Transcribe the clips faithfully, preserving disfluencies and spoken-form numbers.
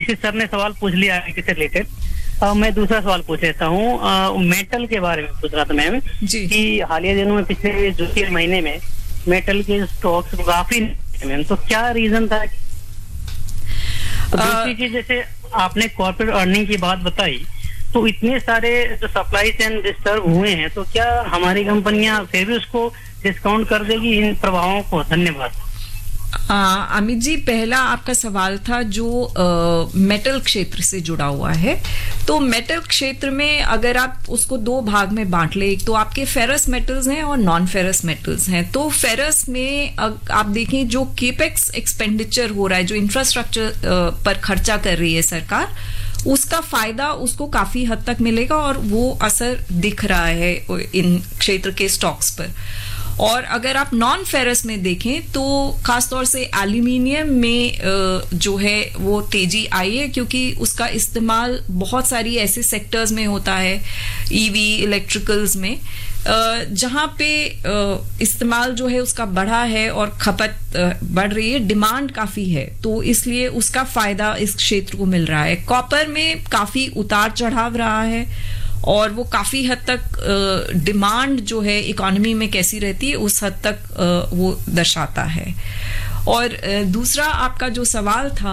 निशित sir ने सवाल पूछ लिया है इससे रिलेटेड। uh, मैं दूसरा सवाल पूछ लेता हूँ। मेटल uh, के बारे में पूछ रहा था मैम कि हालिया दिनों में पिछले दो तीन महीने में मेटल के स्टॉक्स काफी मैम, तो क्या रीजन था? तो दूसरी चीज, जैसे आपने कॉर्पोरेट अर्निंग की बात बताई, तो इतने सारे जो सप्लाई चेन डिस्टर्ब हुए हैं, तो क्या हमारी कंपनियां फिर भी उसको डिस्काउंट कर देगी इन प्रभावों को? धन्यवाद। अमित जी, पहला आपका सवाल था जो आ, मेटल क्षेत्र से जुड़ा हुआ है। तो मेटल क्षेत्र में अगर आप उसको दो भाग में बांट ले, एक तो आपके फेरस मेटल्स हैं और नॉन फेरस मेटल्स हैं। तो फेरस में आप देखें जो केपेक्स एक्सपेंडिचर हो रहा है, जो इंफ्रास्ट्रक्चर पर खर्चा कर रही है सरकार, उसका फायदा उसको काफी हद तक मिलेगा और वो असर दिख रहा है इन क्षेत्र के स्टॉक्स पर। और अगर आप नॉन फेरस में देखें तो खासतौर से एल्यूमिनियम में जो है वो तेजी आई है, क्योंकि उसका इस्तेमाल बहुत सारी ऐसे सेक्टर्स में होता है, ईवी, इलेक्ट्रिकल्स में, जहां पे इस्तेमाल जो है उसका बढ़ा है और खपत बढ़ रही है, डिमांड काफी है, तो इसलिए उसका फायदा इस क्षेत्र को मिल रहा है। कॉपर में काफी उतार चढ़ाव रहा है और वो काफी हद तक डिमांड जो है इकोनॉमी में कैसी रहती है उस हद तक आ, वो दर्शाता है। और आ, दूसरा आपका जो सवाल था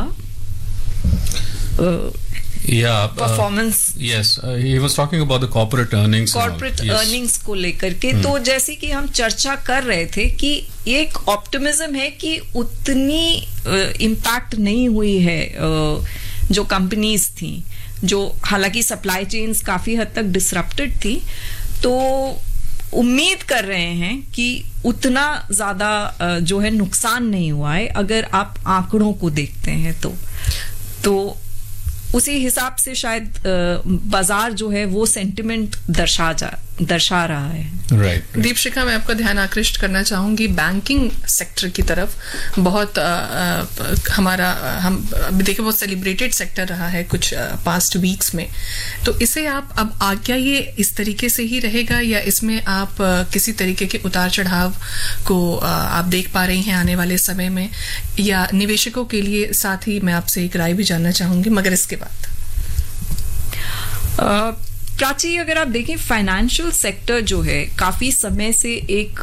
या performance, yes, he was talking about the corporate earnings, corporate earnings को लेकर के। hmm. तो जैसे कि हम चर्चा कर रहे थे कि एक ऑप्टिमिज्म है कि उतनी इम्पैक्ट नहीं हुई है uh, जो कंपनीज थी, जो हालांकि सप्लाई चेन्स काफी हद तक डिसरप्टेड थी, तो उम्मीद कर रहे हैं कि उतना ज्यादा जो है नुकसान नहीं हुआ है अगर आप आंकड़ों को देखते हैं तो तो उसी हिसाब से शायद बाजार जो है वो सेंटिमेंट दर्शा जा दर्शा रहा है। Right right. दीपशिखा, मैं आपका ध्यान आकृष्ट करना चाहूंगी बैंकिंग सेक्टर की तरफ। बहुत आ, आ, हमारा हम अभी देखिए बहुत सेलिब्रेटेड सेक्टर रहा है कुछ पास्ट वीक्स में, तो इसे आप अब आ, क्या ये इस तरीके से ही रहेगा या इसमें आप आ, किसी तरीके के उतार चढ़ाव को आ, आप देख पा रही हैं आने वाले समय में, या निवेशकों के लिए? साथ ही मैं आपसे एक राय भी जानना चाहूंगी मगर इसके बाद। uh, प्राची, अगर आप देखें फाइनेंशियल सेक्टर जो है काफी समय से एक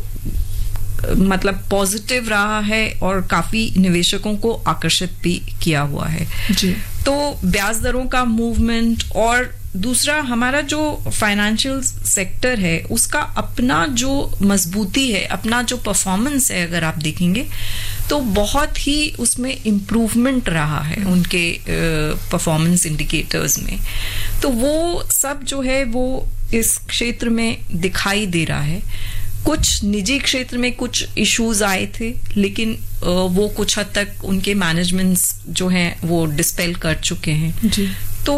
आ, मतलब पॉजिटिव रहा है और काफी निवेशकों को आकर्षित भी किया हुआ है जी। तो ब्याज दरों का मूवमेंट और दूसरा हमारा जो फाइनेंशियल सेक्टर है उसका अपना जो मजबूती है, अपना जो परफॉर्मेंस है, अगर आप देखेंगे तो बहुत ही उसमें इम्प्रूवमेंट रहा है उनके परफॉर्मेंस इंडिकेटर्स में। तो वो सब जो है वो इस क्षेत्र में दिखाई दे रहा है। कुछ निजी क्षेत्र में कुछ इश्यूज आए थे, लेकिन वो कुछ हद तक उनके मैनेजमेंट्स जो हैं वो डिस्पेल कर चुके हैं जी। तो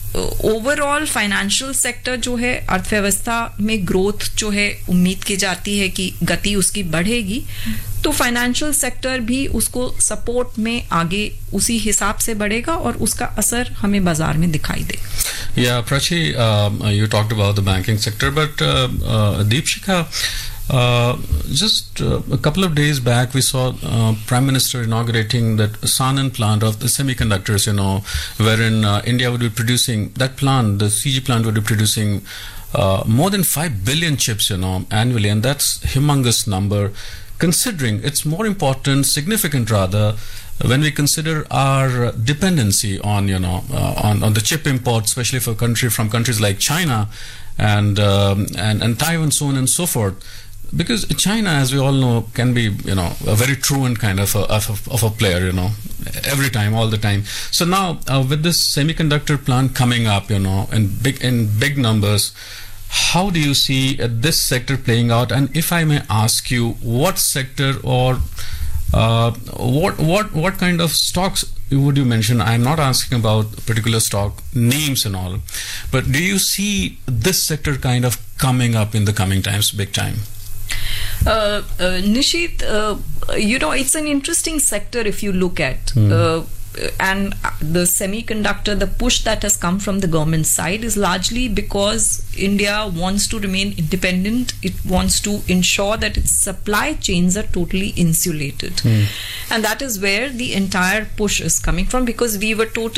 ओवरऑल फाइनेंशियल सेक्टर जो है अर्थव्यवस्था में ग्रोथ जो है उम्मीद की जाती है कि गति उसकी बढ़ेगी, तो फाइनेंशियल सेक्टर भी उसको सपोर्ट में आगे उसी हिसाब से बढ़ेगा और उसका असर हमें बाजार में दिखाई दे। Yeah, Prachi, uh, you talked about the banking sector, but uh, uh, Deepshikha, uh, just uh, a couple of days back we saw uh, Prime Minister inaugurating that Sanand plant of the semiconductors, you know, wherein uh, India would be producing, that plant, the C G plant would be producing uh, more than five billion chips, you know, annually, and that's humongous number, considering it's more important, significant rather, when we consider our dependency on, you know, uh, on, on the chip import, especially for country from countries like China and, um, and and Taiwan, so on and so forth. Because China, as we all know, can be, you know, a very truant kind of a, of a, of a player, you know, every time, all the time. So now, uh, with this semiconductor plant coming up, you know, in big in big numbers, how do you see uh, this sector playing out? And if I may ask you, what sector or uh, what what what kind of stocks would you mention? I'm not asking about particular stock names and all, but do you see this sector kind of coming up in the coming times, big time? Uh, uh, Nishit, uh, you know, it's an interesting sector if you look at. Mm. Uh, and the semiconductor, the push that has come from the government side is largely because India wants to remain independent. It wants to ensure that its supply chains are totally insulated. Mm. And that is where the entire push is coming from, because we were totally